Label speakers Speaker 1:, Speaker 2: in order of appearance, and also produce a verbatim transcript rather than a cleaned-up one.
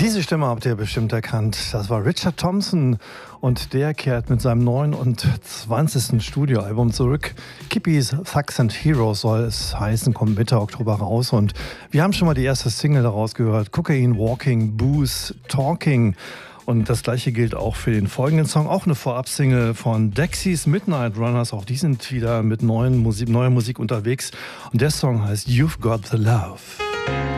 Speaker 1: Diese Stimme habt ihr bestimmt erkannt. Das war Richard Thompson und der kehrt mit seinem neunundzwanzigsten Studioalbum zurück. Kippys Thugs and Heroes soll es heißen, kommt Mitte Oktober raus und wir haben schon mal die erste Single daraus gehört. Cocaine, Walking, Booze, Talking. Und das gleiche gilt auch für den folgenden Song, auch eine Vorab-Single von Dexys Midnight Runners. Auch die sind wieder mit neuen Musik, neuer Musik unterwegs und der Song heißt You've Got the Love.